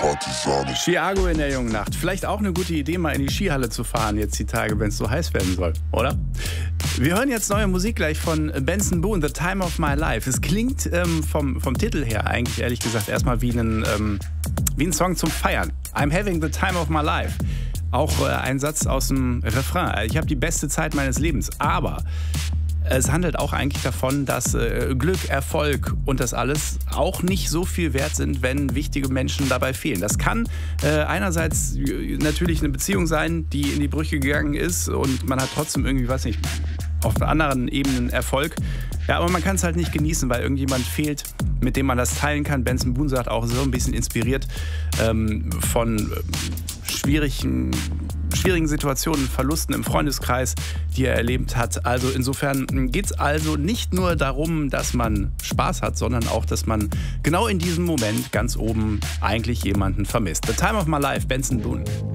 Chiago in der jungen Nacht. Vielleicht auch eine gute Idee, mal in die Skihalle zu fahren, jetzt die Tage, wenn es so heiß werden soll, oder? Wir hören jetzt neue Musik gleich von Benson Boone, The Time of My Life. Es klingt vom Titel her eigentlich, ehrlich gesagt, erstmal wie ein Song zum Feiern. I'm having the time of my life. Auch ein Satz aus dem Refrain. Ich habe die beste Zeit meines Lebens. Aber es handelt auch eigentlich davon, dass Glück, Erfolg und das alles auch nicht so viel wert sind, wenn wichtige Menschen dabei fehlen. Das kann einerseits natürlich eine Beziehung sein, die in die Brüche gegangen ist und man hat trotzdem irgendwie, weiß nicht, auf anderen Ebenen Erfolg. Ja, aber man kann es halt nicht genießen, weil irgendjemand fehlt, mit dem man das teilen kann. Benson Boone sagt auch, so ein bisschen inspiriert von schwierigen Situationen, Verlusten im Freundeskreis, die er erlebt hat. Also insofern geht es also nicht nur darum, dass man Spaß hat, sondern auch, dass man genau in diesem Moment ganz oben eigentlich jemanden vermisst. The Time of My Life, Benson Boone.